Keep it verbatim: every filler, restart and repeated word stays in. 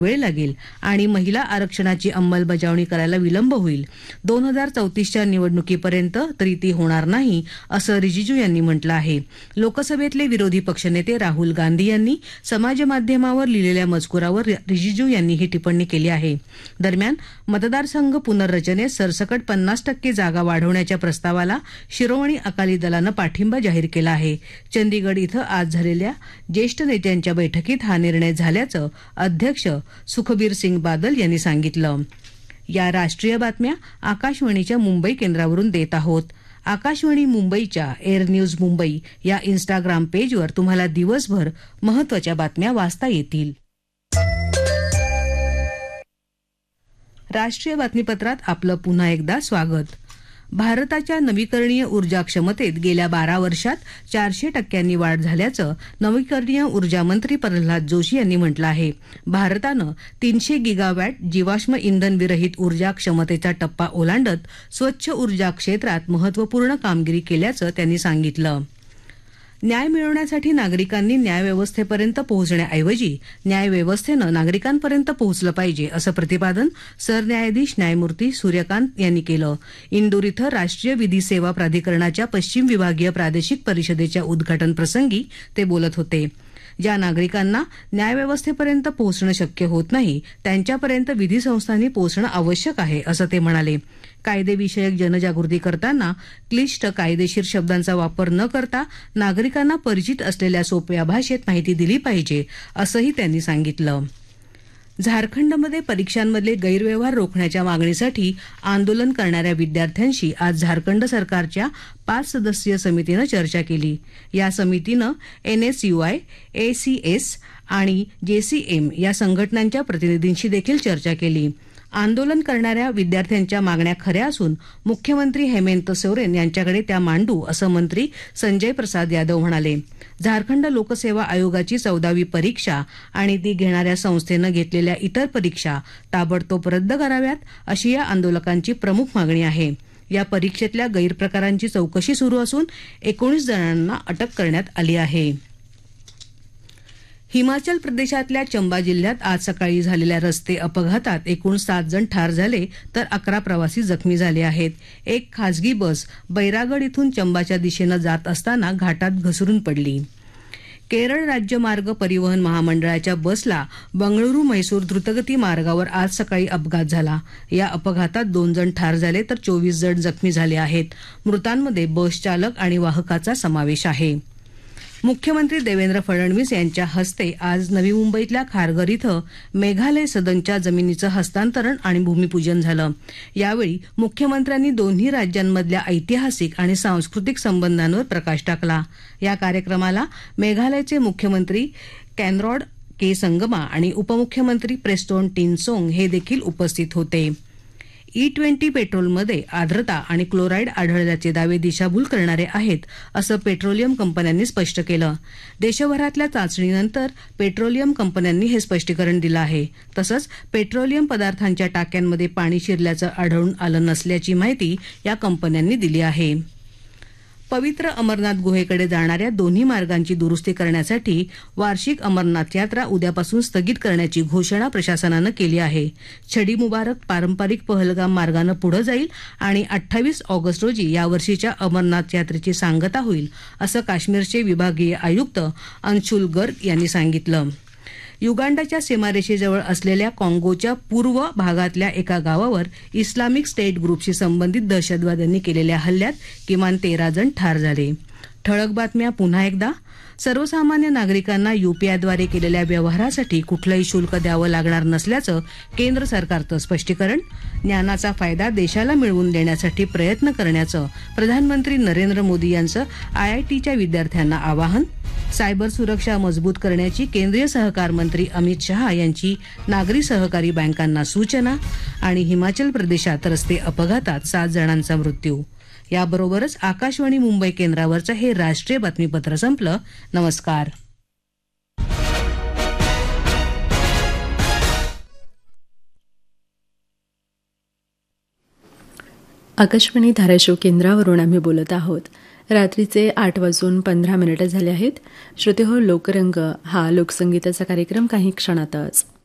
वेळ लागेल आणि महिला आरक्षणाची अंमलबजावणी करायला विलंब होईल. दोन हजार चौतीसच्या निवडणुकीपर्यंत तरी ती होणार नाही असं रिजिजू यांनी म्हटलं आहे. लोकसभेतले विरोधी पक्षनेते राहुल गांधी यांनी समाजमाध्यमावर लिहिलेल्या मजकुरावर रिजिजू यांनी ही टिप्पणी केली आहे. दरम्यान मतदारसंघ पुनर्रचनेत सरसकट पन्नास टक्के जागा वाढवण्याच्या प्रस्तावाला शिरोमणी अकाली दलानं पाठिंबा जाहीर केला आहे. चंदीगड इथं आज झालेल्या ज्येष्ठ नेत्यांच्या बैठकीत हा निर्णय झाल्याचं अध्यक्ष सुखबीर सिंग बादल यांनी सांगितलं. या राष्ट्रीय बातम्या आकाशवाणीच्या मुंबई केंद्रावरून देत आहोत. आकाशवाणी मुंबईच्या एअर न्यूज मुंबई या इन्स्टाग्राम पेजवर तुम्हाला दिवसभर महत्त्वाच्या बातम्या वाचता येतील. राष्ट्रीय बातमीपत्रात आपलं पुन्हा एकदा स्वागत. भारताच्या नवीकरणीय ऊर्जा क्षमतेत गेल्या बारा वर्षात चारशे टक्क्यांनी वाढ झाल्याचं नवीकरणीय ऊर्जा मंत्री प्रल्हाद जोशी यांनी म्हटलं आहे. भारतानं तीनशे गिगावॅट जीवाश्म इंधन विरहित ऊर्जा क्षमतेचा टप्पा ओलांडत स्वच्छ ऊर्जा क्षेत्रात महत्त्वपूर्ण कामगिरी केल्याचं त्यांनी सांगितलं. न्याय मिळवण्यासाठी नागरिकांनी न्यायव्यवस्थेपर्यंत पोहोचण्याऐवजी न्यायव्यवस्थेनं नागरिकांपर्यंत पोहोचलं पाहिजे असं प्रतिपादन सरन्यायाधीश न्यायमूर्ती सूर्यकांत यांनी केलं. इंदूर इथं राष्ट्रीय विधी सेवा प्राधिकरणाच्या पश्चिम विभागीय प्रादेशिक परिषदेच्या उद्घाटन प्रसंगी ते बोलत होते. ज्या नागरिकांना न्यायव्यवस्थेपर्यंत पोहोचणं शक्य होत नाही त्यांच्यापर्यंत विधी संस्थांनी पोहोचणं आवश्यक आहे असं ते म्हणाले. कायदेविषयक जनजागृती करताना क्लिष्ट कायदेशीर शब्दांचा वापर न करता नागरिकांना परिचित असलेल्या सोप्या भाषेत माहिती दिली पाहिजे असंही त्यांनी सांगितलं. झारखंडमध्ये परीक्षांमधले गैरव्यवहार रोखण्याच्या मागणीसाठी आंदोलन करणाऱ्या विद्यार्थ्यांशी आज झारखंड सरकारच्या पाच सदस्यीय समितीनं चर्चा केली. या समितीनं एनएसयूआय, एसीएस आणि जेसीएम या संघटनांच्या प्रतिनिधींशी देखील चर्चा केली. आंदोलन करणाऱ्या विद्यार्थ्यांच्या मागण्या खऱ्या असून मुख्यमंत्री हेमंत सोरेन यांच्याकडे त्या मांडू असं मंत्री संजय प्रसाद यादव म्हणाले. झारखंड लोकसेवा आयोगाची चौदावी परीक्षा आणि ती घेणाऱ्या संस्थेनं घेतलेल्या इतर परीक्षा ताबडतोब रद्द कराव्यात अशी या आंदोलकांची प्रमुख मागणी आहे. या परीक्षेतल्या गैरप्रकारांची चौकशी सुरू असून एकोणीस जणांना अटक करण्यात आली आहे. हिमाचल प्रदेशातल्या चंबा जिल्ह्यात आज सकाळी झालेल्या रस्ते अपघातात एकूण सात जण ठार झाले तर अकरा प्रवासी जखमी झाले आहेत. एक खासगी बस बैरागड इथून चंबाच्या दिशेनं जात असताना घाटात घसरून पडली. केरळ राज्य मार्ग परिवहन महामंडळाच्या बसला बंगळुरू म्हैसूर द्रुतगती मार्गावर आज सकाळी अपघात झाला. या अपघातात दोन जण ठार झाले तर चोवीस जण जखमी झाले आहेत. मृतांमध्ये बस चालक आणि वाहकाचा समावेश आहे. मुख्यमंत्री देवेंद्र फडणवीस यांच्या हस्ते आज नवी मुंबईतल्या खारघर इथं मेघालय सदनच्या जमिनीचं हस्तांतरण आणि भूमिपूजन झालं. यावेळी मुख्यमंत्र्यांनी दोन्ही राज्यांमधल्या ऐतिहासिक आणि सांस्कृतिक संबंधांवर प्रकाश टाकला. या कार्यक्रमाला मेघालयचे मुख्यमंत्री कॅनरॉड के संगमा आणि उपमुख्यमंत्री प्रेस्टोन टिनसोंग हे देखील उपस्थित होते. ई ट्वेंटी पेट्रोलमध्ये आर्द्रता आणि क्लोराईड आढळल्याचे दावे दिशाभूल करणारे आहेत असं पेट्रोलियम कंपन्यांनी स्पष्ट केलं. देशभरातल्या चाचणीनंतर पेट्रोलियम कंपन्यांनी हे स्पष्टीकरण दिलं आहे. तसंच पेट्रोलियम पदार्थांच्या टाक्यांमध्ये पाणी शिरल्याचं आढळून आलं नसल्याची माहिती या कंपन्यांनी दिली आहे. पवित्र अमरनाथ गुहेकडे जाणाऱ्या दोन्ही मार्गांची दुरुस्ती करण्यासाठी वार्षिक अमरनाथ यात्रा उद्यापासून स्थगित करण्याची घोषणा प्रशासनानं केली आहे. छडी मुबारक पारंपरिक पहलगाम मार्गानं पुढे जाईल आणि अठ्ठावीस ऑगस्ट रोजी यावर्षीच्या अमरनाथ यात्रेची सांगता होईल असं काश्मीरचे विभागीय आयुक्त अंशुल गर्ग यांनी सांगितलं. युगांडाच्या सीमारेषेजवळ असलेल्या काँगोच्या पूर्व भागातल्या एका गावावर इस्लामिक स्टेट ग्रुपशी संबंधित दहशतवाद्यांनी केलेल्या हल्ल्यात किमान तेरा जण ठार झाले. ठळक बातम्या पुन्हा एकदा. सर्वसामान्य नागरिकांना यूपीआयद्वारे केलेल्या व्यवहारासाठी कुठलंही शुल्क द्यावं लागणार नसल्याचं केंद्र सरकारचं स्पष्टीकरण. ज्ञानाचा फायदा देशाला मिळवून देण्यासाठी प्रयत्न करण्याचं प्रधानमंत्री नरेंद्र मोदी यांचं आयआयटीच्या विद्यार्थ्यांना आवाहन. सायबर सुरक्षा मजबूत करण्याची केंद्रीय सहकार मंत्री अमित शहा यांची नागरी सहकारी बँकांना सूचना. आणि हिमाचल प्रदेशात रस्ते अपघातात सात जणांचा मृत्यू. याबरोबरच आकाशवाणी मुंबई केंद्रावरचं हे राष्ट्रीय बातमीपत्र संपलं. नमस्कार. आकाशवाणी धाराशिव केंद्रावरून आम्ही बोलत आहोत. रात्रीचे आठ वाजून पंधरा मिनिटं झाले आहेत. श्रोतेहो, लोकरंग हा लोकसंगीताचा कार्यक्रम काही क्षणातच.